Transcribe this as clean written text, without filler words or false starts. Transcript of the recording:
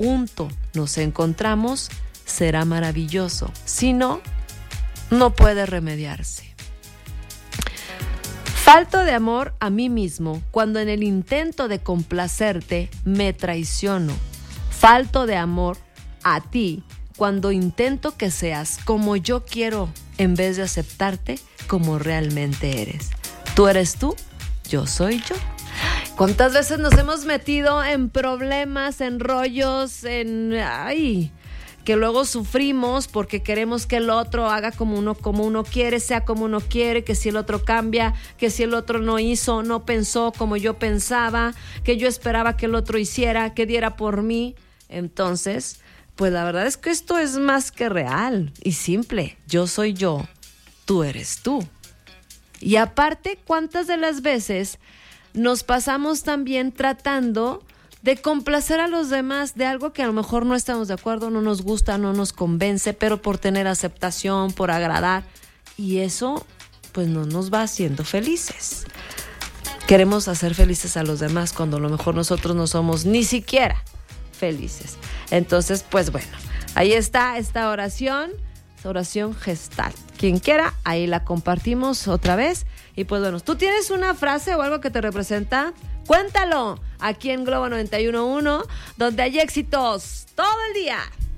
punto nos encontramos, será maravilloso. Si no, no puede remediarse. Falto de amor a mí mismo cuando en el intento de complacerte me traiciono. Falto de amor a ti cuando intento que seas como yo quiero en vez de aceptarte como realmente eres. Tú eres tú, yo soy yo. ¿Cuántas veces nos hemos metido en problemas, en rollos, que luego sufrimos porque queremos que el otro haga como uno quiere, sea como uno quiere, que si el otro cambia, que si el otro no hizo, no pensó como yo pensaba, que yo esperaba que el otro hiciera, que diera por mí? Entonces, pues la verdad es que esto es más que real y simple. Yo soy yo, tú eres tú. Y aparte, ¿cuántas de las veces nos pasamos también tratando de complacer a los demás de algo que a lo mejor no estamos de acuerdo, no nos gusta, no nos convence, pero por tener aceptación, por agradar? Y eso pues no nos va haciendo felices. Queremos hacer felices a los demás cuando a lo mejor nosotros no somos ni siquiera felices. Entonces, pues bueno, ahí está esta oración Gestalt. Quien quiera, ahí la compartimos otra vez. Y pues bueno, ¿tú tienes una frase o algo que te representa? Cuéntalo aquí en Globo 91.1, donde hay éxitos todo el día.